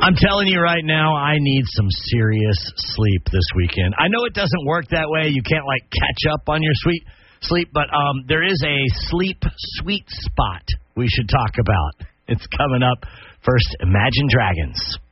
I'm telling you right now, I need some serious sleep this weekend. I know it doesn't work that way. You can't, catch up on your sleep, but there is a sleep sweet spot we should talk about. It's coming up. First, Imagine Dragons.